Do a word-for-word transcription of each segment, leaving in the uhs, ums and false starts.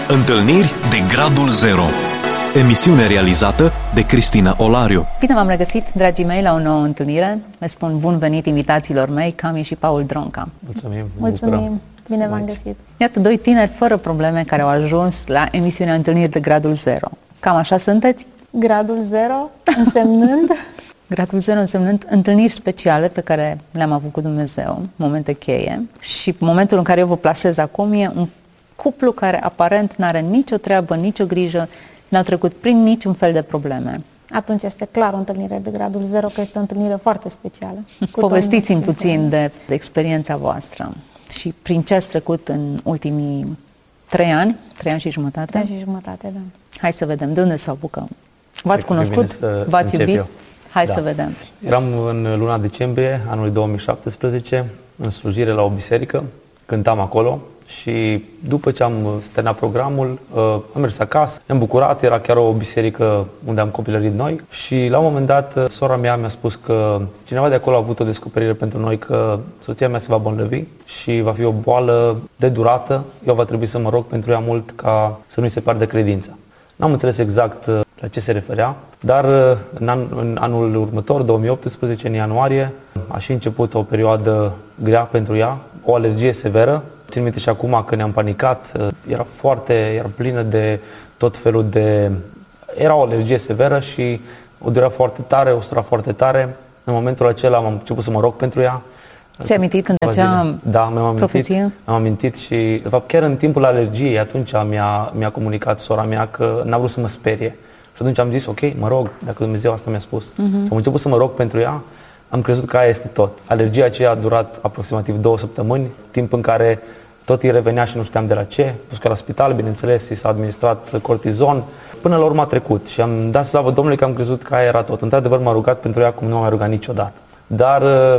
Întâlniri de Gradul Zero. Emisiune realizată de Cristina Olariu. Bine v-am regăsit, dragii mei, la o nouă întâlnire. Le spun bun venit invitațiilor mei, Cami și Paul Dronca. Mulțumim! Mulțumim! Bine v-am găsit! Iată, doi tineri fără probleme care au ajuns la emisiunea Întâlniri de Gradul Zero. Cam așa sunteți? Gradul Zero însemnând? Gradul Zero însemnând întâlniri speciale pe care le-am avut cu Dumnezeu, momente cheie. Și momentul în care eu vă plasez acum e un cuplu care aparent n-are nicio treabă, nicio grijă, n-a trecut prin niciun fel de probleme. Atunci este clar o întâlnire de Gradul Zero, că este o întâlnire foarte specială. Povestiți-mi puțin de, de experiența voastră și prin ce ați trecut în ultimii trei ani, trei ani și jumătate. Trei ani și jumătate, da. Hai să vedem, de unde să apucăm? V-ați cunoscut? Să, V-ați să iubit? eu. Hai da. să vedem. Eram în luna decembrie anului două mii șaptesprezece în slujire la o biserică, cântam acolo și după ce am terminat programul, am mers acasă, ne-am bucurat, era chiar o biserică unde am copilărit noi și la un moment dat sora mea mi-a spus că cineva de acolo a avut o descoperire pentru noi că soția mea se va bolnavi și va fi o boală de durată, eu va trebui să mă rog pentru ea mult ca să nu-i se piardă credința. N-am înțeles exact la ce se referea, dar în, an, în anul următor, două mii optsprezece, în ianuarie, a și început o perioadă grea pentru ea, o alergie severă. Țin minte și acum că ne-am panicat, era foarte, era plină de tot felul de... Era o alergie severă și o durea foarte tare, o stura foarte tare. În momentul acela am început să mă rog pentru ea. Ți-ai amintit când acea da, mi-am amintit, profeție? am amintit și, de fapt, chiar în timpul alergiei, atunci mi-a, mi-a comunicat sora mea că n-a vrut să mă sperie. Și atunci am zis, ok, mă rog, dacă Dumnezeu asta mi-a spus. Uh-huh. Am început să mă rog pentru ea, am crezut că aia este tot. Alergia aceea a durat aproximativ două săptămâni, timp în care tot îi revenea și nu știam de la ce. Puscă la spital, bineînțeles, i s-a administrat cortizon. Până la urmă a trecut și am dat slavă Domnului că am crezut că aia era tot. Într-adevăr m-a rugat pentru ea cum nu m-a rugat niciodată. Dar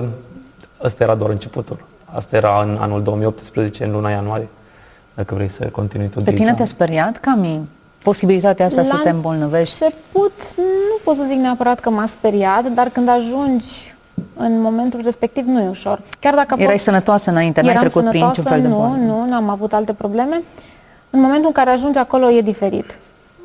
ăsta era doar începutul. Asta era în anul două mii optsprezece, în luna ianuarie. Dacă vrei să continui tot. Pe tine te-a speriat, Cami, posibilitatea asta la să te îmbolnăvești? La început nu pot să zic neapărat că m-a speriat, dar când ajungi în momentul respectiv nu e ușor. Chiar dacă Erai fost, sănătoasă înainte, n-ai trecut prin niciun fel de boală? Nu, nu, n-am avut alte probleme. În momentul în care ajungi acolo e diferit.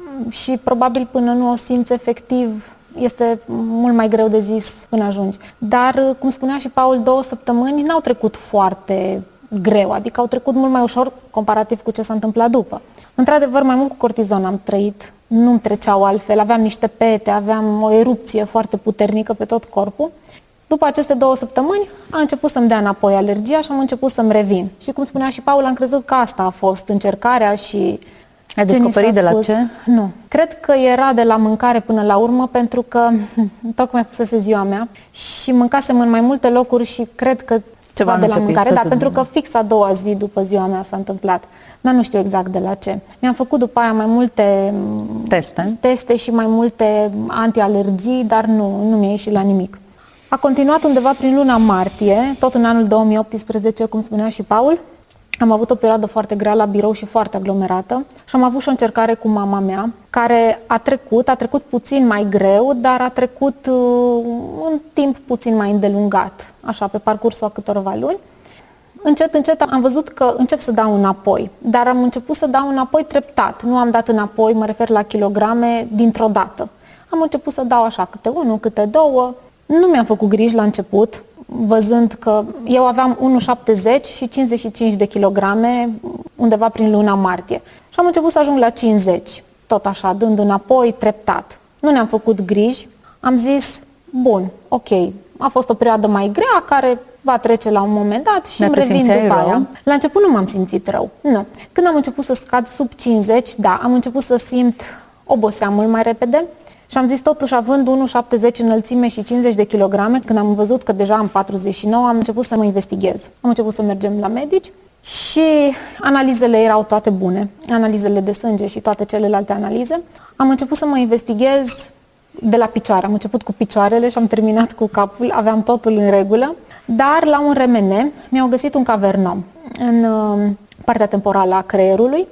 Și probabil până nu o simți efectiv, este mult mai greu de zis până ajungi. Dar, cum spunea și Paul, două săptămâni n-au trecut foarte greu, adică au trecut mult mai ușor comparativ cu ce s-a întâmplat după. Într-adevăr, mai mult cu cortizon am trăit, nu-mi treceau altfel, aveam niște pete, aveam o erupție foarte puternică pe tot corpul. După aceste două săptămâni a început să-mi dea înapoi alergia și am început să-mi revin. Și cum spunea și Paul, am crezut că asta a fost încercarea și... Ai descoperit de la ce? Nu. Cred că era de la mâncare până la urmă, pentru că tocmai fusese ziua mea și mâncasem în mai multe locuri și cred că ceva de la mâncare. Da, pentru că fix a doua zi după ziua mea s-a întâmplat. Dar nu știu exact de la ce. Mi-am făcut după aia mai multe teste, teste și mai multe antialergii, dar nu, nu mi-a ieșit la nimic. A continuat undeva prin luna martie, tot în anul două mii optsprezece, cum spunea și Paul. Am avut o perioadă foarte grea la birou și foarte aglomerată și am avut și o încercare cu mama mea, care a trecut, a trecut puțin mai greu, dar a trecut uh, în timp puțin mai îndelungat, așa, pe parcursul a câtorva luni. Încet, încet am văzut că încep să dau înapoi, dar am început să dau înapoi treptat. Nu am dat înapoi, mă refer la kilograme, dintr-o dată. Am început să dau așa, câte unul, câte două. Nu mi-am făcut griji la început, văzând că eu aveam unu virgulă șaptezeci și cincizeci și cinci de kilograme undeva prin luna martie. Și am început să ajung la cincizeci, tot așa, dând înapoi, treptat. Nu ne-am făcut griji, am zis, bun, ok, a fost o perioadă mai grea, care va trece la un moment dat și îmi revin după aia. La început nu m-am simțit rău, nu. Când am început să scad sub cincizeci, da, am început să simt obosea mult mai repede. Și am zis, totuși, având unu virgulă șaptezeci înălțime și cincizeci de kilograme, când am văzut că deja am patruzeci și nouă, am început să mă investighez. Am început să mergem la medici și analizele erau toate bune, analizele de sânge și toate celelalte analize. Am început să mă investighez de la picioare. Am început cu picioarele și am terminat cu capul, aveam totul în regulă. Dar la un R M N mi-au găsit un cavernom în partea temporală a creierului.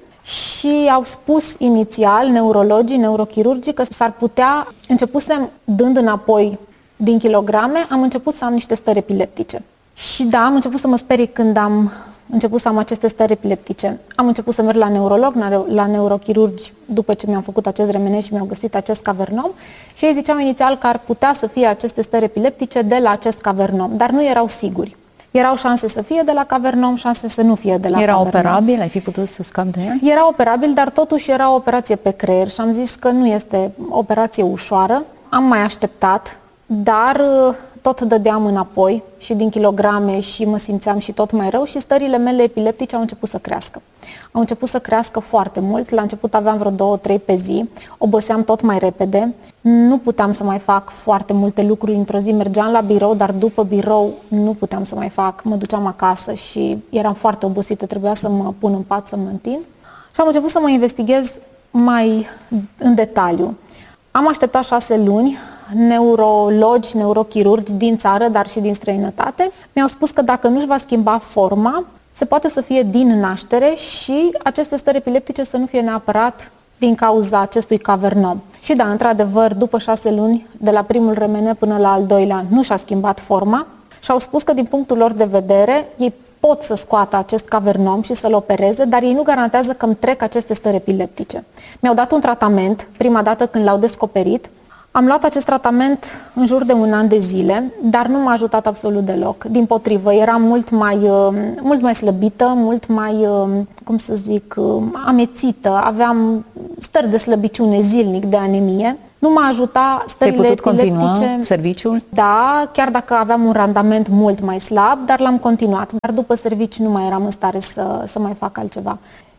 Și au spus inițial neurologii, neurochirurgii, că s-ar putea, începusem dând înapoi din kilograme, am început să am niște stări epileptice. Și da, am început să mă sperii când am început să am aceste stări epileptice. Am început să merg la neurolog, la neurochirurgi, după ce mi-am făcut acest remenes și mi-au găsit acest cavernom și ei ziceau inițial că ar putea să fie aceste stări epileptice de la acest cavernom, dar nu erau siguri. Erau șanse să fie de la cavernom, șanse să nu fie de la era cavernom. Era operabil? Ai fi putut să scapi de ea? Era operabil, dar totuși era o operație pe creier și am zis că nu este o operație ușoară. Am mai așteptat, dar tot dădeam înapoi și din kilograme și mă simțeam și tot mai rău și stările mele epileptice au început să crească. Au început să crească foarte mult, la început aveam vreo două, trei pe zi, oboseam tot mai repede, nu puteam să mai fac foarte multe lucruri într-o zi, mergeam la birou, dar după birou nu puteam să mai fac, mă duceam acasă și eram foarte obosită, trebuia să mă pun în pat, să mă întind și am început să mă investighez mai în detaliu. Am așteptat șase luni, neurologi, neurochirurgi din țară, dar și din străinătate, mi-au spus că dacă nu-și va schimba forma, se poate să fie din naștere și aceste stări epileptice să nu fie neapărat din cauza acestui cavernom. Și da, într-adevăr, după șase luni, de la primul remene până la al doilea, nu și-a schimbat forma și au spus că din punctul lor de vedere, ei pot să scoată acest cavernom și să-l opereze, dar ei nu garantează că îmi trec aceste stări epileptice. Mi-au dat un tratament, prima dată când l-au descoperit. Am luat acest tratament în jur de un an de zile, dar nu m-a ajutat absolut deloc. Dimpotrivă, eram mult mai, mult mai slăbită, mult mai, cum să zic, amețită, aveam stări de slăbiciune zilnic, de anemie. Nu m-a ajutat stările epileptice. Ți-ai putut continua serviciul? Da, chiar dacă aveam un randament mult mai slab, dar l-am continuat. Dar după serviciu nu mai eram în stare să, să mai fac altceva.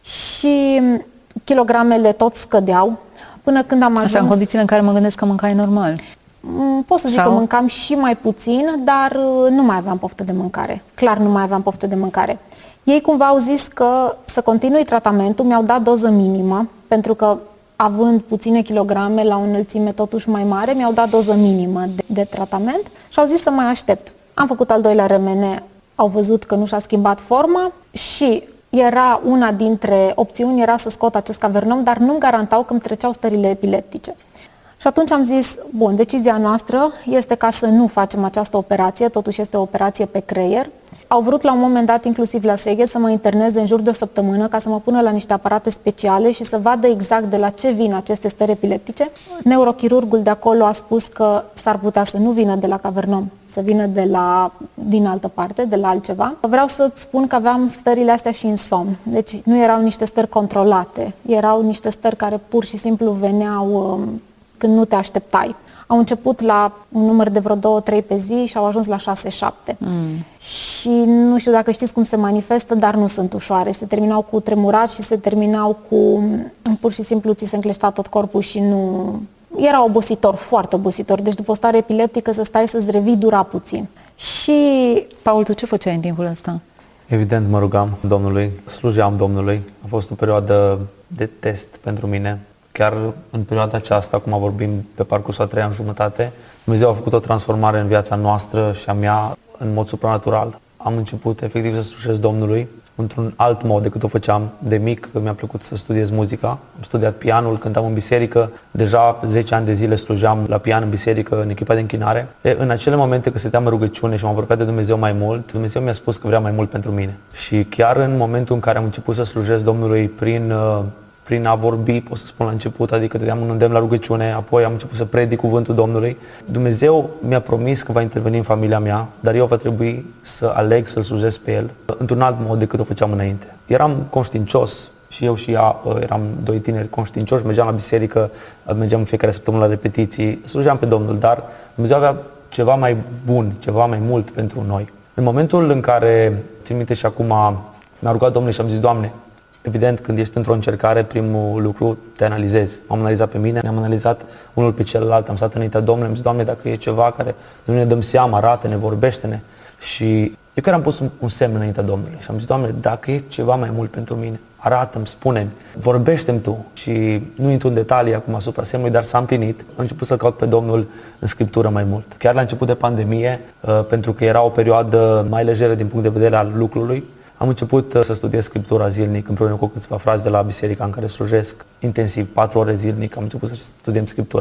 Și kilogramele tot scădeau. Până când am ajuns... Asta în condițiile în care mă gândesc că mâncai normal. Pot să zic Sau? că mâncam și mai puțin, dar nu mai aveam poftă de mâncare. Clar nu mai aveam poftă de mâncare. Ei cumva au zis că să continui tratamentul, mi-au dat doză minimă, pentru că având puține kilograme la o înălțime totuși mai mare, mi-au dat doză minimă de, de tratament și au zis să mai aștept. Am făcut al doilea remene, au văzut că nu și-a schimbat forma și... Era una dintre opțiuni, era să scot acest cavernom, dar nu-mi garantau că îmi treceau stările epileptice. Și atunci am zis, bun, decizia noastră este ca să nu facem această operație, totuși este o operație pe creier. Au vrut la un moment dat, inclusiv la Szeged, să mă interneze în jur de o săptămână ca să mă pună la niște aparate speciale și să vadă exact de la ce vin aceste stări epileptice. Neurochirurgul de acolo a spus că s-ar putea să nu vină de la cavernom, să vină de la, din altă parte, de la altceva. Vreau să-ți spun că aveam stările astea și în somn. Deci nu erau niște stări controlate, erau niște stări care pur și simplu veneau um, când nu te așteptai. Au început la un număr de vreo două, trei pe zi și au ajuns la șase, șapte. Mm. Și nu știu dacă știți cum se manifestă, dar nu sunt ușoare. Se terminau cu tremurat și se terminau cu... Pur și simplu ți se încleștea tot corpul și nu... Era obositor, foarte obositor. Deci după o stare epileptică să stai să-ți revii dura puțin. Și... Paul, tu ce făceai în timpul ăsta? Evident mă rugam Domnului, slujeam Domnului. A fost o perioadă de test pentru mine. Chiar în perioada aceasta, acum vorbim pe parcursul a trei ani jumătate, Dumnezeu a făcut o transformare în viața noastră și a mea în mod supranatural. Am început efectiv să slujesc Domnului într-un alt mod decât o făceam de mic. Mi-a plăcut să studiez muzica, am studiat pianul, cântam în biserică, deja zece ani de zile slujeam la pian în biserică, în echipa de închinare. E, în acele momente când stăteam în rugăciune și m-am apropiat de Dumnezeu mai mult, Dumnezeu mi-a spus că vrea mai mult pentru mine. Și chiar în momentul în care am început să slujesc Domnului prin... prin a vorbi, pot să spun la început, adică dădeam un îndemn la rugăciune, apoi am început să predic cuvântul Domnului. Dumnezeu mi-a promis că va interveni în familia mea, dar eu va trebui să aleg să-L slujesc pe El într-un alt mod decât o făceam înainte. Eram conștiincios și eu și ea eram doi tineri conștiincioși, mergeam la biserică, mergeam în fiecare săptămână la repetiții, slujeam pe Domnul, dar Dumnezeu avea ceva mai bun, ceva mai mult pentru noi. În momentul în care, țin minte și acum, mi-a rugat Domnul și am zis, Doamne, evident, când ești într-o încercare, primul lucru te analizezi. M-am analizat pe mine, ne-am analizat unul pe celălalt, am stat înaintea Domnului, am zis, Doamne, dacă e ceva care nu ne dăm seama, arată-ne, vorbește-ne. Și eu chiar am pus un, un semn înaintea Domnului și am zis, Doamne, dacă e ceva mai mult pentru mine, arată-mi, spune-mi, vorbește-mi Tu. Și nu intru în detalii acum asupra semnului, dar s-a împlinit. Am început să-L caut pe Domnul în Scriptură mai mult. Chiar la început de pandemie, pentru că era o perioadă mai lejeră din punct de vedere al lucrului, am început să studiez Scriptura zilnic împreună cu câțiva frați de la biserica în care slujesc intensiv, patru ore zilnic. Am început să studiem Scriptura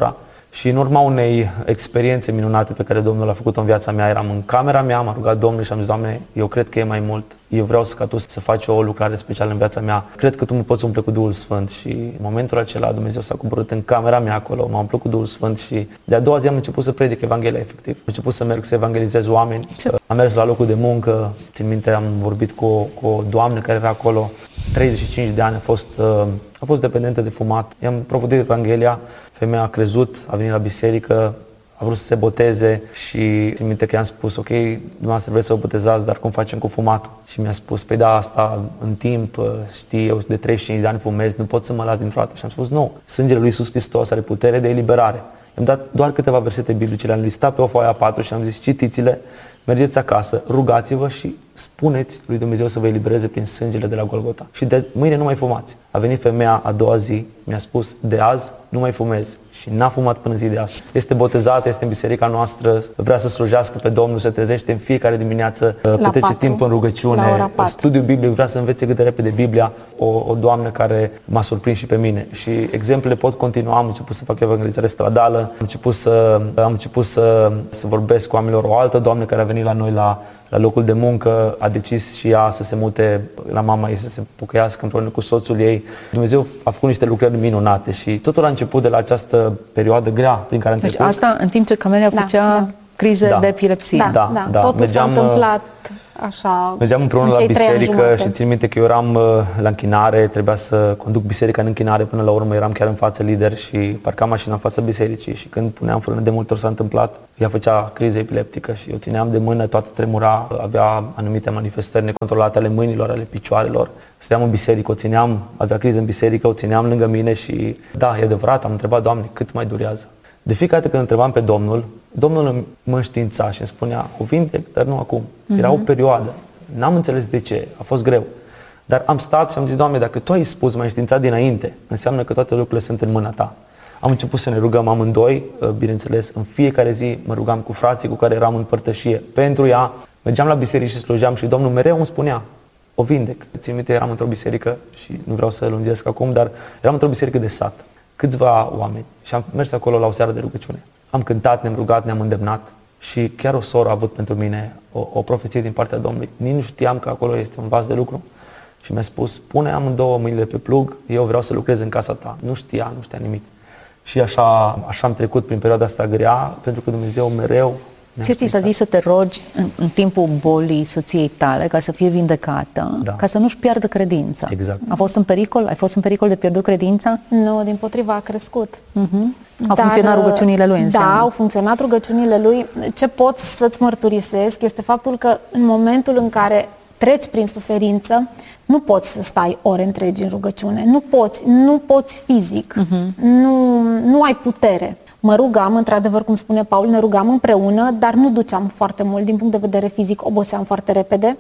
Și în urma unei experiențe minunate pe care Domnul a făcut-o în viața mea, eram în camera mea, m-a rugat Domnul și am zis: Doamne, eu cred că e mai mult. Eu vreau să ca Tu să faci o lucrare specială în viața mea. Cred că Tu mă poți umple cu Duhul Sfânt. Și în momentul acela Dumnezeu s-a coborât în camera mea acolo, m-a umplut cu Duhul Sfânt și de-a doua zi am început să predic Evanghelia, efectiv. Am început să merg să evangelizez oameni. Ce? Am mers la locul de muncă, țin minte, am vorbit cu o, cu o doamnă care era acolo, treizeci și cinci de ani, a fost, a fost dependentă de fumat. I-am propovăduit Evanghelia, femeia a crezut, a venit la biserică, a vrut să se boteze și țin minte că i-am spus: ok, dumneavoastră vreți să vă botezați, dar cum facem cu fumatul? Și mi-a spus: păi da, asta în timp, știi, eu de treizeci și cinci de ani fumez, nu pot să mă las dintr-o dată. Și am spus: nu, sângele lui Iisus Hristos are putere de eliberare. I-am dat doar câteva versete biblice, le-am listat pe o foaie a patru și am zis: citiți-le, mergeți acasă, rugați-vă și spuneți lui Dumnezeu să vă elibereze prin sângele de la Golgota. Și de mâine nu mai fumați. A venit femeia a doua zi, mi-a spus: de azi nu mai fumez. Și n-a fumat până zi de astăzi. Este botezată, este în biserica noastră, vrea să slujească pe Domnul, se trezește în fiecare dimineață, petrece patru, timp în rugăciune, studiu biblic, vrea să învețe cât de repede Biblia. O, o doamnă care m-a surprins și pe mine. Și exemplele pot continua. Am început să fac evangelizare stradală, am început să, am început să, să vorbesc cu oamenilor. O altă doamnă care a venit la noi la La locul de muncă a decis și ea să se mute la mama ei, să se pocăiască împreună cu soțul ei. Dumnezeu a făcut niște lucrări minunate și totul a început de la această perioadă grea prin care am deci trecut. Asta în timp ce Camelia Da, făcea da. crize Da. de epilepsie. Da, Da, da, da. totul Mergeam, s-a întâmplat așa. Mergeam împreună în la cei trei ani biserică jumate. și țin minte că eu eram uh, la închinare, trebuia să conduc biserica în închinare, până la urmă eram chiar în față lider și parcam mașina în fața bisericii și când puneam frână, de multe ori s-a întâmplat, ea făcea criză epileptică și eu țineam de mână, toată tremura, avea anumite manifestări necontrolate ale mâinilor, ale picioarelor. Stăteam în biserică, o țineam, avea criză în biserică, o țineam lângă mine și da, e adevărat, am întrebat: Doamne, cât mai durează? De fiecare dată când întrebam pe Domnul, Domnul mă înștiința și îmi spunea: o vindec, dar nu acum. Era o perioadă. N-am înțeles de ce, a fost greu. Dar am stat și am zis: Doamne, dacă Tu ai spus, m-ai înștiințat dinainte, înseamnă că toate lucrurile sunt în mâna Ta. Am început să ne rugăm amândoi, bineînțeles, în fiecare zi mă rugam cu frații cu care eram în părtășie pentru ea. Mergeam la biserică și slujeam și Domnul mereu îmi spunea: o vindec. Țin minte, eram într-o biserică și nu vreau să lungesc acum, dar eram într-o biserică de sat, câțiva oameni și am mers acolo la o seară de rugăciune. Am cântat, ne-am rugat, ne-am îndemnat și chiar o soră a avut pentru mine o, o profeție din partea Domnului. Nici nu știam că acolo este un vas de lucru și mi-a spus: pune amândouă mâinile pe plug, eu vreau să lucrez în casa ta. Nu știa, nu știa nimic. Și așa, așa am trecut prin perioada asta grea, pentru că Dumnezeu mereu Ție ți s-a zis să te rogi în, în timpul bolii soției tale ca să fie vindecată, Da. ca să nu-și piardă credința. Exact. A fost în pericol? Ai fost în pericol de pierdut credința? Nu, din-potriva a crescut. Uh-huh. Au funcționat rugăciunile lui, înseamnă? Da, au funcționat rugăciunile lui. Ce pot să-ți mărturisesc este faptul că în momentul în care treci prin suferință, nu poți să stai ore întregi în rugăciune. Nu poți, nu poți fizic. Uh-huh. Nu, nu ai putere. Mă rugam, într-adevăr, cum spune Paul, ne rugam împreună, dar nu duceam foarte mult din punct de vedere fizic, oboseam foarte repede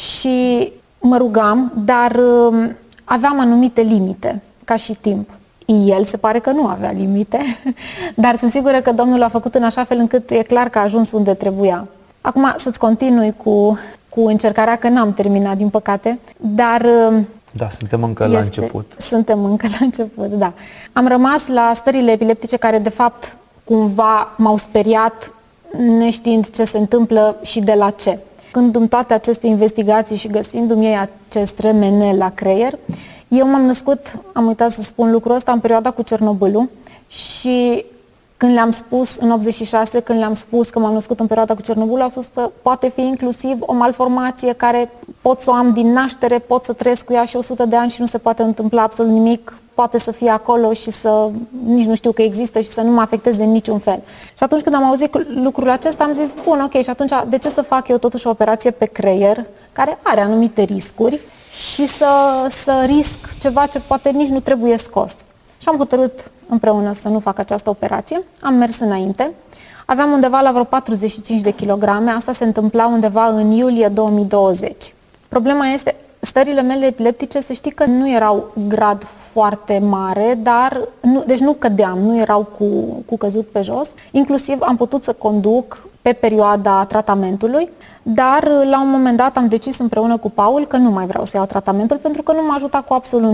și mă rugam, dar uh, aveam anumite limite, ca și timp. El se pare că nu avea limite, dar sunt sigură că Domnul l-a făcut în așa fel încât e clar că a ajuns unde trebuia. Acum să-ți continui cu, cu încercarea, că n-am terminat, din păcate, dar... Uh, Da, suntem încă este, la început. Suntem încă la început, da. Am rămas la stările epileptice care, de fapt, cumva m-au speriat, neștiind ce se întâmplă și de la ce. Când în toate aceste investigații și găsindu-mi ei acest remene la creier, eu m-am născut, am uitat să spun lucrul ăsta, în perioada cu Cernobâlul și când le-am spus, în optzeci și șase, când le-am spus că m-am născut în perioada cu Cernobâlul, au spus că poate fi inclusiv o malformație care pot să o am din naștere, pot să trăiesc cu ea și o sută de ani și nu se poate întâmpla absolut nimic, poate să fie acolo și să nici nu știu că există și să nu mă afecteze în niciun fel. Și atunci când am auzit lucrul acesta, am zis: bun, ok, și atunci de ce să fac eu totuși o operație pe creier, care are anumite riscuri, și să, să risc ceva ce poate nici nu trebuie scos. Și am hotărât împreună să nu fac această operație. Am mers înainte. Aveam undeva la vreo patruzeci și cinci de kilograme. Asta se întâmpla undeva în iulie două mii douăzeci. Problema este, stările mele epileptice, să știi că nu erau grad foarte mare, dar nu, deci nu cădeam, nu erau cu, cu căzut pe jos. Inclusiv am putut să conduc pe perioada tratamentului, dar la un moment dat am decis împreună cu Paul că nu mai vreau să iau tratamentul pentru că nu m-a ajutat cu absolut nimic.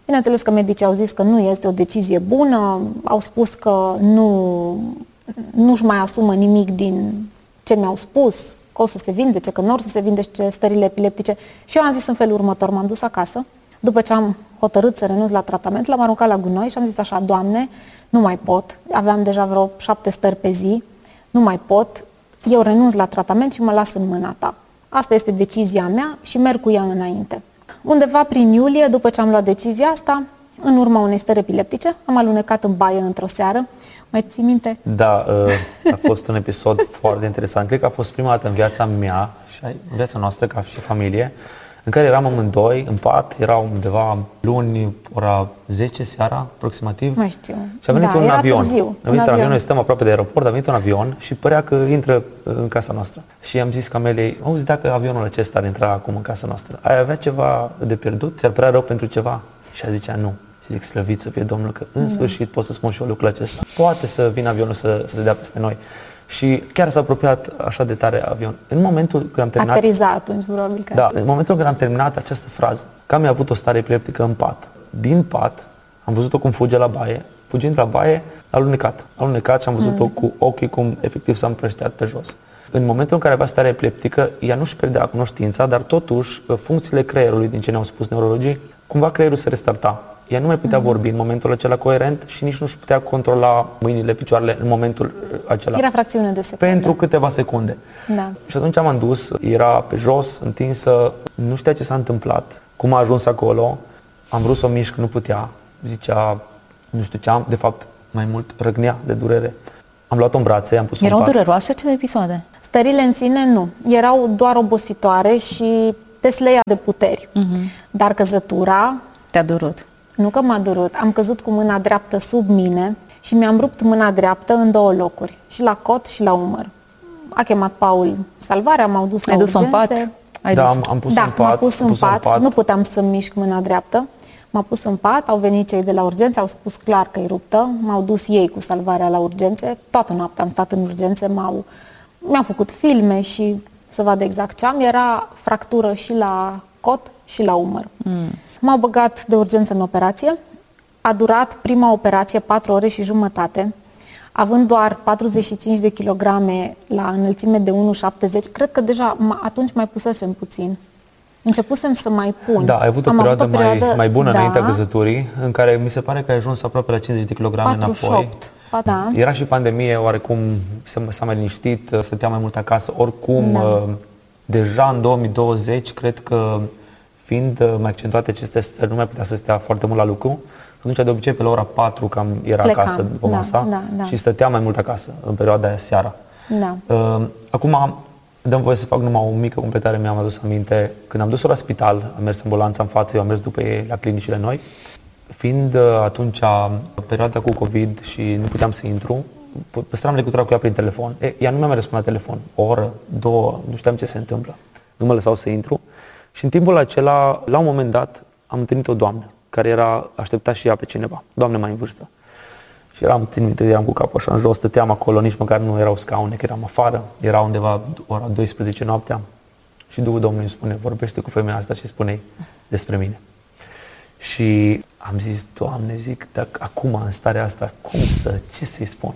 Bineînțeles că medicii au zis că nu este o decizie bună, au spus că nu, nu-și mai asumă nimic din ce mi-au spus, că o să se vindece, că nu or să se vindece stările epileptice. Și eu am zis în felul următor, m-am dus acasă, după ce am hotărât să renunț la tratament, l-am aruncat la gunoi și am zis așa, Doamne, nu mai pot, aveam deja vreo șapte stări pe zi, nu mai pot, eu renunț la tratament și mă las în mâna ta. Asta este decizia mea și merg cu ea înainte. Undeva prin iulie, după ce am luat decizia asta, în urma unei stări epileptice, am alunecat în baie într-o seară. Mai ții minte? Da, a fost un episod foarte interesant. Cred că a fost prima dată în viața mea și în viața noastră ca și familie, în care eram amândoi în pat, era undeva luni, ora zece seara, aproximativ. Mai știu. Și a venit da, un era avion. Târziu, A venit un avion, noi stăm aproape de aeroport, a venit un avion și părea că intră în casa noastră. Și am zis Camelei, auzi, dacă avionul acesta ar intra acum în casa noastră, ai avea ceva de pierdut? Ți-ar părea rău pentru ceva? Și a zicea nu. Și zic, slăvit să fie Domnul, că în sfârșit pot să spun și eu lucrul acesta. Poate să vină avionul să se dea peste noi. Și chiar s-a apropiat așa de tare avion. În momentul când am terminat... Ateriza atunci, probabil că... Da, în momentul când am terminat această frază, că am avut o stare epileptică în pat. Din pat, am văzut-o cum fuge la baie. Fugind la baie, a alunecat. A alunecat și am văzut-o mm. cu ochii cum efectiv s-a împrășteat pe jos. În momentul în care avea starea epileptică, ea nu-și pierdea cunoștința, dar totuși funcțiile creierului, din ce ne-au spus neurologii, cumva creierul se restarta. Ea nu mai putea mm. vorbi în momentul acela coerent și nici nu-și putea controla mâinile, picioarele în momentul acela. Era fracțiune de secundă. Pentru câteva secunde. Da. Și atunci m-am dus, era pe jos, întinsă, nu știa ce s-a întâmplat, cum a ajuns acolo, am vrut să o mișc, nu putea, zicea, nu știu ce am, de fapt, mai mult răgnea de durere. Am luat-o în brațe, am pus-o Erau în pat. dureroase acele episoade? Stările în sine nu, erau doar obositoare și te sleia de puteri. Uh-huh. Dar căzătura... Te-a durut? Nu că m-a durut, am căzut cu mâna dreaptă sub mine și mi-am rupt mâna dreaptă în două locuri, și la cot și la umăr. A chemat Paul salvarea, m-au dus Ai la dus-o urgențe. în pat? Ai da, dus. am, am pus da, în pat. m-a pus în pus pat. în pat, nu puteam să-mi mișc mâna dreaptă. M-a pus în pat, au venit cei de la urgențe, au spus clar că e ruptă, m-au dus ei cu salvarea la urgențe, toată noaptea am stat în urgențe, m-au, mi-au făcut filme și să vadă exact ce am, era fractură și la cot și la umăr. Mm. M-au băgat de urgență în operație. A durat prima operație patru ore și jumătate, având doar patruzeci și cinci de kilograme la înălțime de unu virgulă șaptezeci. Cred că deja atunci mai pusesem puțin. Începusem să mai pun. Da, ai avut o Am perioadă, avut o perioadă mai, mai bună da, înaintea căzăturii, în care mi se pare că ai ajuns aproape la cincizeci de kilograme patruzeci și opt. înapoi. Da. Era și pandemie, oarecum s-a mai liniștit, stăteam mai mult acasă. Oricum, da. deja în două mii douăzeci, cred că fiind mai accentuate aceste stări, nu mai putea să stea foarte mult la lucru. Atunci, de obicei, pe la ora patru cam era Plecam. acasă după da, masa da, da. și stăteam mai mult acasă în perioada aia seara. Da. Acum, dăm voie să fac numai o mică completare, mi-am adus aminte. Când am dus-o la spital, am mers ambulanța în față, eu am mers după ei la clinicile noi. Fiind atunci perioada cu COVID și nu puteam să intru, păstram legătura cu ea prin telefon. E, ea nu mi-a mai răspuns la telefon, o oră, două, nu știam ce se întâmplă. Nu mă lăsau să intru. Și în timpul acela, la un moment dat, am întâlnit o doamnă care era aștepta și ea pe cineva, doamne mai în vârstă. Și eram, țin minte, eram cu capul așa în jos, stăteam acolo, nici măcar nu erau scaune, că eram afară, era undeva ora douăsprezece noaptea. Și Duhul Domnului îmi spune, vorbește cu femeia asta și spune-i despre mine. Și am zis, Doamne, zic, dacă acum în starea asta, cum să, ce să-i spun?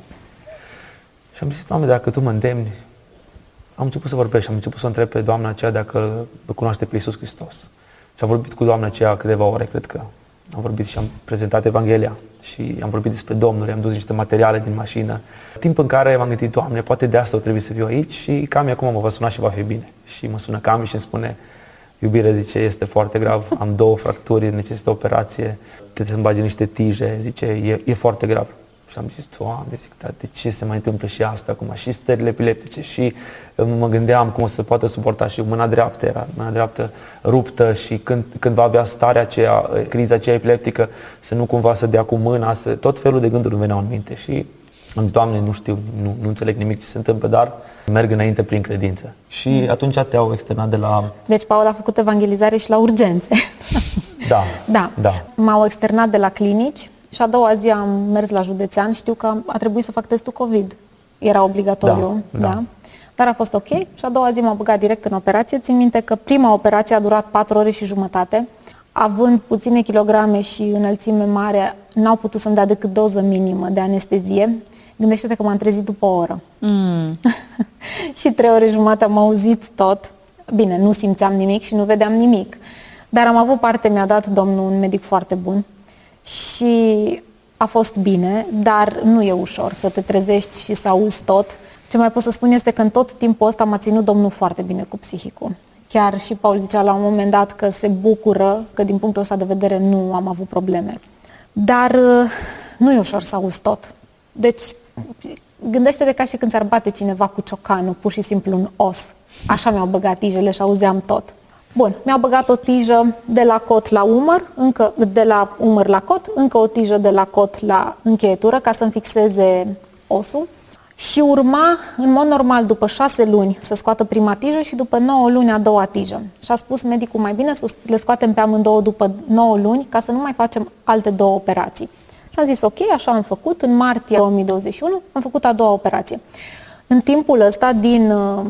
Și am zis, Doamne, dacă Tu mă îndemni, am început să vorbesc și am început să o întreb pe doamna aceea dacă îl cunoaște pe Iisus Hristos. Și am vorbit cu doamna aceea câteva ore, cred că. Am vorbit și am prezentat Evanghelia și am vorbit despre Domnul, i-am dus niște materiale din mașină. Timp în care m-am gândit, Doamne, poate de asta o trebuie să fiu aici și Cami acum mă va suna și va fi bine. Și mă sună Cami și îmi spune, iubire, zice, este foarte grav, am două fracturi, necesită operație, trebuie să-mi bagi niște tije, zice, e, e foarte grav. Și am zis, Doamne, zic, dar de ce se mai întâmplă și asta acum? Și stările epileptice și mă gândeam cum o să poată suporta și mâna dreaptă, era mâna dreaptă ruptă și când, când va avea starea aceea, criza aceea epileptică, să nu cumva să dea cu mâna, să, tot felul de gânduri îmi veneau în minte și am zis, Doamne, nu știu, nu, nu înțeleg nimic ce se întâmplă, dar merg înainte prin credință. Și atunci te-au externat de la... Deci Paul a făcut evangelizare și la urgențe. Da, da. da. M-au externat de la clinici. Și a doua zi am mers la județean, știu că a trebuit să fac testul COVID. Era obligatoriu, da, da. da. Dar a fost ok și a doua zi m-au băgat direct în operație. Țin minte că prima operație a durat patru ore și jumătate. având puține kilograme și înălțime mare, n-au putut să-mi dea decât doză minimă de anestezie. Gândește-te că m-am trezit după o oră. Mm. Și trei ore jumate am auzit tot. Bine, nu simțeam nimic și nu vedeam nimic. Dar am avut parte, mi-a dat domnul un medic foarte bun și a fost bine, dar nu e ușor să te trezești și să auzi tot. Ce mai pot să spun este că în tot timpul ăsta m-a ținut domnul foarte bine cu psihicul. Chiar și Paul zicea la un moment dat că se bucură că din punctul ăsta de vedere nu am avut probleme. Dar nu e ușor să auzi tot. Deci gândește-te ca și când ți-ar bate cineva cu ciocanul, pur și simplu un os. Așa mi-au băgat tijele și auzeam tot. Bun, mi-au băgat o tijă de la cot la umăr, încă de la umăr la cot, încă o tijă de la cot la încheietură ca să-mi fixeze osul. Și urma, în mod normal, după șase luni să scoată prima tijă și după nouă luni a doua tijă. Și a spus medicul mai bine să le scoatem pe amândouă după nouă luni ca să nu mai facem alte două operații. Și am zis ok, așa am făcut. În martie două mii douăzeci și unu am făcut a doua operație. În timpul ăsta, din uh,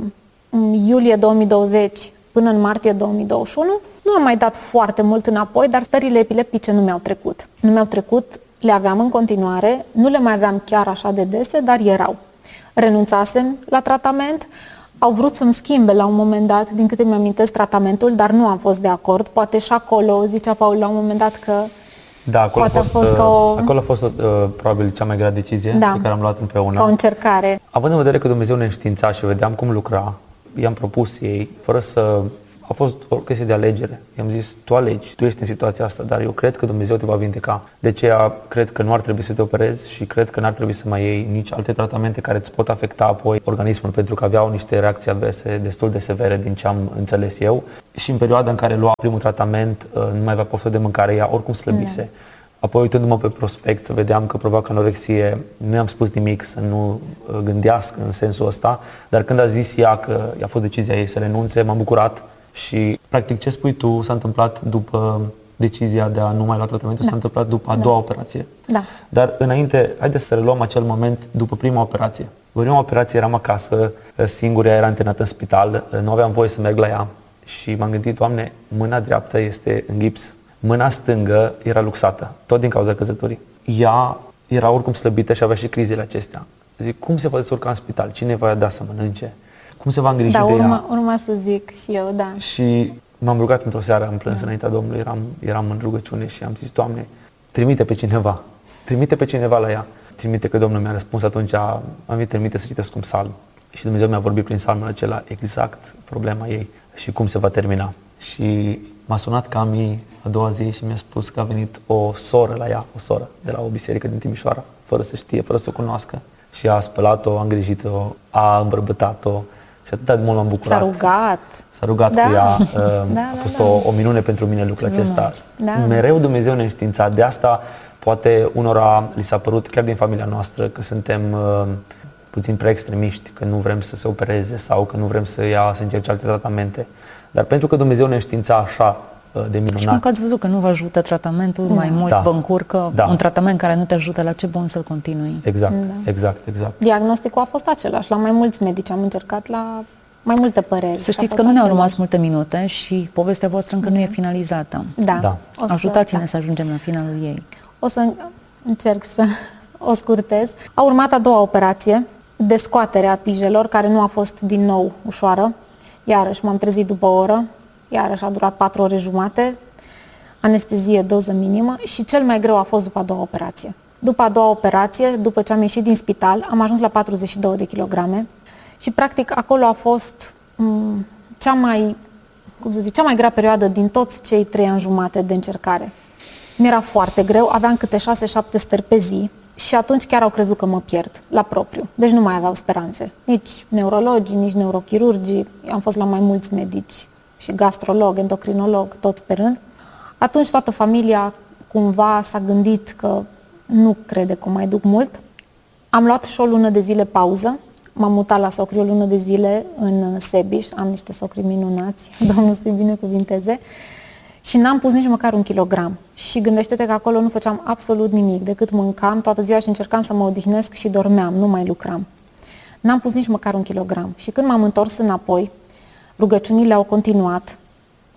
iulie două mii douăzeci până în martie două mii douăzeci și unu, nu am mai dat foarte mult înapoi, dar stările epileptice nu mi-au trecut. Nu mi-au trecut, le aveam în continuare, nu le mai aveam chiar așa de dese, dar erau. Renunțasem la tratament, au vrut să-mi schimbe la un moment dat, din câte mi-amintesc, tratamentul, dar nu am fost de acord. Poate și acolo, zicea Paul la un moment dat că da, acolo a fost, a fost, o... acolo a fost uh, probabil cea mai grea decizie da. pe care am luat împreună. Ca o încercare. Având în vedere că Dumnezeu ne înștiința și vedeam cum lucra, i-am propus ei, fără să... A fost o chestie de alegere. I-am zis, tu alegi, tu ești în situația asta, dar eu cred că Dumnezeu te va vindeca. De aceea cred că nu ar trebui să te operezi și cred că n-ar trebui să mai iei nici alte tratamente care îți pot afecta apoi organismul, pentru că aveau niște reacții adverse destul de severe din ce am înțeles eu. Și în perioada în care lua primul tratament, nu mai avea poftă de mâncare, ea oricum slăbise. Mm. Apoi, uitându-mă pe prospect, vedeam că provoacă anorexie. Nu i-am spus nimic să nu gândească în sensul ăsta, dar când a zis ea că a fost decizia ei să renunțe, m-am bucurat. Și, practic, ce spui tu s-a întâmplat după decizia de a nu mai lua tratamentul, da. s-a întâmplat după a da. doua operație. Da. Dar, înainte, haideți să reluăm acel moment după prima operație. În prima operație eram acasă, singur, ea era internată în spital, nu aveam voie să merg la ea și m-am gândit, Doamne, mâna dreaptă este în gips, mâna stângă era luxată, tot din cauza căzătorii. Ea era oricum slăbită și avea și crizele acestea. Zic, cum se poate să urca în spital? Cine va da să mănânce? Cum se va îngriji da, de urma, ea? urma să zic și eu, da. Și m-am rugat într-o seară, am plâns da. înaintea Domnului, eram, eram în rugăciune și am zis, Doamne, trimite pe cineva, trimite pe cineva la ea. Trimite că Domnul mi-a răspuns atunci, am venit, trimite să citesc un psalm. Și Dumnezeu mi-a vorbit prin psalmul acela exact problema ei și cum se va termina. Și m-a sunat Cami a doua zi și mi-a spus că a venit o soră la ea, o soră de la o biserică din Timișoara, fără să știe, fără să o cunoască. Și a spălat-o, a îngrijit-o, a îmbărbătat-o și atât de mult m-am bucurat. S-a rugat. S-a rugat da. cu ea. Da, a fost da, da. O, o minune pentru mine lucrul Ce acesta. Da. Mereu Dumnezeu ne înștiința. De asta poate unora li s-a părut, chiar din familia noastră, că suntem uh, puțin prea extremiști, că nu vrem să se opereze sau că nu vrem să ia, să încerce alte tratamente. Dar pentru că Dumnezeu ne înștiința așa de minunat. Și că ați văzut că nu vă ajută tratamentul, da. mai mult da. vă încurcă, da. un tratament care nu te ajută, la ce bun să-l continui. Exact, da. exact, exact. Diagnosticul a fost același, la mai mulți medici am încercat la mai multe păreri. Să știți că nu ne-au rămas multe minute și povestea voastră încă nu e finalizată. Da. da. Să, Ajutați-ne da. să ajungem la finalul ei. O să încerc să o scurtez. A urmat a doua operație de scoatere a tijelor, care nu a fost din nou ușoară. Iarăși m-am trezit după o oră, iarăși a durat patru ore jumate, anestezie, doză minimă și cel mai greu a fost după a doua operație. După a doua operație, după ce am ieșit din spital, am ajuns la patruzeci și două de kilograme și practic acolo a fost m- cea mai, cum să zic, cea mai grea perioadă din toți cei trei ani jumate de încercare. Mi-era foarte greu, aveam câte șase șapte stări pe zi și atunci chiar au crezut că mă pierd la propriu. Deci nu mai aveau speranțe. Nici neurologii, nici neurochirurgii, am fost la mai mulți medici și gastrolog, endocrinolog, toți pe rând. Atunci toată familia cumva s-a gândit că nu crede că o mai duc mult. Am luat și o lună de zile pauză. M-am mutat la socri o lună de zile în Sebiș. Am niște socri minunați, Domnul să-i binecuvinteze. Și n-am pus nici măcar un kilogram. Și gândește-te că acolo nu făceam absolut nimic, decât mâncam toată ziua și încercam să mă odihnesc și dormeam, nu mai lucram. N-am pus nici măcar un kilogram. Și când m-am întors înapoi, rugăciunile au continuat.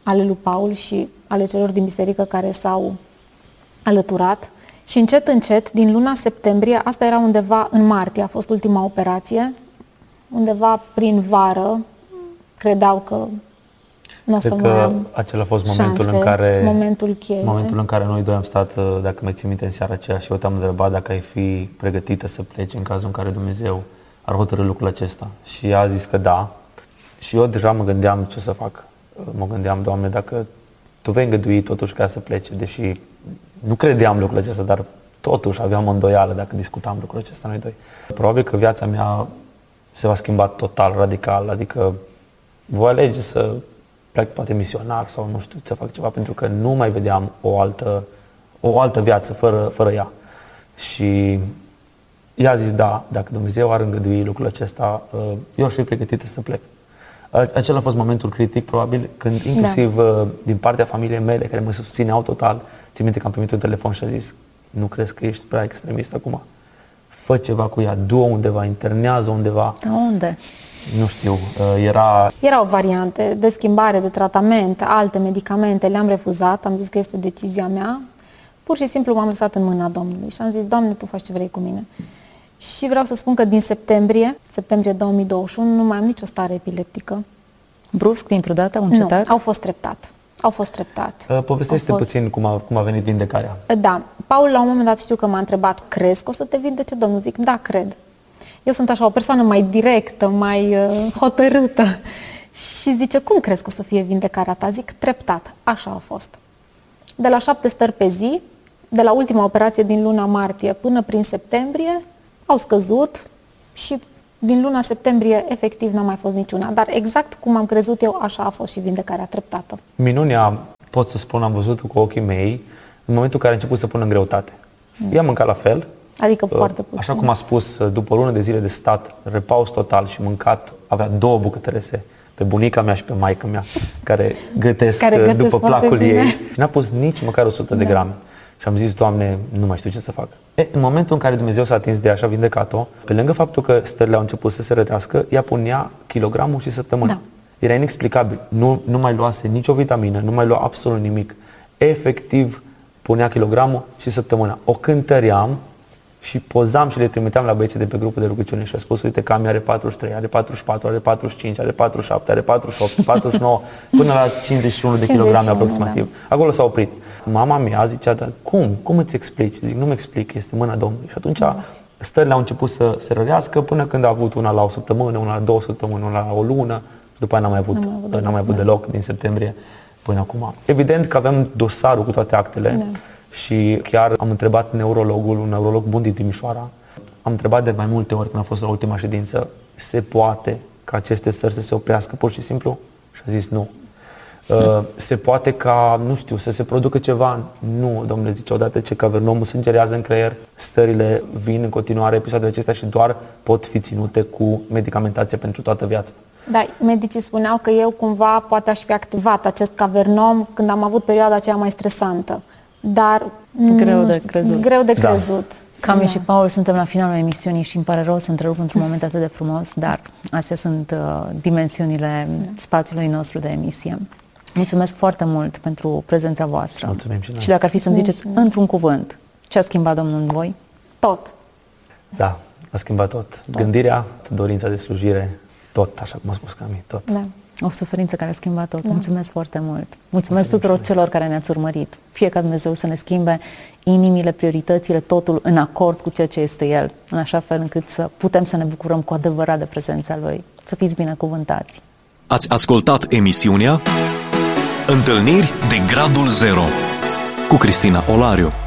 ale lui Paul și ale celor din biserică care s-au alăturat. Și încet, încet, din luna septembrie, asta era undeva în martie, a fost ultima operație, undeva prin vară, credeau că nu o să mai am acela a fost momentul șanse, în care momentul cheie. Momentul în care noi doi am stat, dacă mai țin minte, în seara aceea și eu te-am întrebat dacă ai fi pregătită să pleci în cazul în care Dumnezeu ar hotărî lucrul acesta. Și ea a zis că da. Și eu deja mă gândeam ce o să fac. Mă gândeam, Doamne, dacă Tu vei îngădui totuși ca să plece, deși nu credeam lucrul acesta, dar totuși aveam o îndoială dacă discutam lucrul acesta noi doi. Probabil că viața mea se va schimba total, radical, adică voi alege să plec poate misionar sau nu știu, să fac ceva, pentru că nu mai vedeam o altă, o altă viață fără, fără ea. Și ea a zis da, dacă Dumnezeu ar îngădui lucrul acesta, eu aș fi pregătită să plec. Acela a fost momentul critic, probabil, când inclusiv da. din partea familiei mele, care mă susțineau total, țin minte că am primit un telefon și a zis: nu crezi că ești prea extremist acum? Fă ceva cu ea, du-o undeva, internează undeva. Da, unde? Nu știu, era... Erau variante de schimbare, de tratament, alte medicamente, le-am refuzat, am zis că este decizia mea. Pur și simplu m-am lăsat în mâna Domnului și am zis: Doamne, Tu faci ce vrei cu mine. Și vreau să spun că din septembrie, septembrie două mii douăzeci și unu, nu mai am nicio stare epileptică. Brusc, dintr-o dată, au încetat? Nu, au fost treptat. Au fost treptat. Povestește fost... puțin cum a, cum a venit vindecarea. Da. Paul la un moment dat știu că m-a întrebat: crezi că o să te vindece, Domnul? Zic: da, cred. Eu sunt așa o persoană mai directă, mai uh, hotărâtă. Și zice: cum crezi că o să fie vindecarea ta? Zic: treptat. Așa a fost. De la șapte stări pe zi, de la ultima operație din luna martie până prin septembrie, au scăzut și din luna septembrie efectiv n-a mai fost niciuna. Dar exact cum am crezut eu, așa a fost și vindecarea treptată. Minunea, pot să spun, am văzut cu ochii mei în momentul în care a început să pună în greutate. Mm. Ea mânca la fel. Adică foarte puțin. Așa cum a spus, după o lună de zile de stat, repaus total și mâncat, avea două bucătărese pe bunica mea și pe maică mea, care gătesc, care gătesc după placul bine. Ei. Și n-a pus nici măcar o sută da. de grame. Și am zis: Doamne, nu mai știu ce să fac. E, în momentul în care Dumnezeu s-a atins de ea și a vindecat-o, pe lângă faptul că stările au început să se rătească, ea punea kilogramul și săptămâna. Da. Era inexplicabil. Nu, nu mai luase nicio vitamină, nu mai lua absolut nimic. Efectiv, punea kilogramul și săptămâna. O cântăream și pozam și le trimiteam la băieții de pe grupul de rugăciune și a spus: uite că are patruzeci și trei, are patruzeci și patru, are patruzeci și cinci, are patruzeci și șapte, are patruzeci și opt, patruzeci și nouă, până la cincizeci și unu de kilograme aproximativ. Da. Acolo s-a oprit. Mama mea zicea: dar cum? Cum îți explici? Zic: nu-mi explic, este mâna Domnului. Și atunci da. stările au început să se rărească până când a avut una la o săptămână, una la două săptămâni, una la o lună și după aia n-a mai avut, n-a mai avut, n-a mai avut deloc din septembrie până acum. Evident că avem dosarul cu toate actele da. și chiar am întrebat neurologul, un neurolog bun din Timișoara, am întrebat de mai multe ori când a fost la ultima ședință: se poate ca aceste stări să se oprească pur și simplu? Și a zis: nu. Uh, se poate ca, nu știu, să se producă ceva? Nu, domnule, zice, odată ce cavernomul sângerează în creier, stările vin în continuare, episoadele acestea, și doar pot fi ținute cu medicamentație pentru toată viața. Da, medicii spuneau că eu cumva poate aș fi activat acest cavernom când am avut perioada aceea mai stresantă, dar greu de crezut. Greu de crezut. Da. Cami da. și Paul, suntem la finalul emisiunii și îmi pare rău să întrerup într-un moment atât de frumos, dar astea sunt uh, dimensiunile da. spațiului nostru de emisie. Mulțumesc foarte mult pentru prezența voastră. Mulțumim și noi. Și dacă ar fi să-mi ziceți într-un cuvânt, ce a schimbat Domnul în voi? Tot. Da, a schimbat tot. tot. Gândirea, dorința de slujire, tot, așa cum a spus Cami, tot. Da. O suferință care a schimbat tot. Da. Mulțumesc foarte mult. Mulțumesc Mulțumim tuturor celor care ne-ați urmărit. Fie ca Dumnezeu să ne schimbe inimile, prioritățile, totul în acord cu ceea ce este El, în așa fel încât să putem să ne bucurăm cu adevărat de prezența Lui. Să fiți binecuvântați. Ați ascultat emisiunea Întâlniri de Gradul Zero cu Cristina Olariu.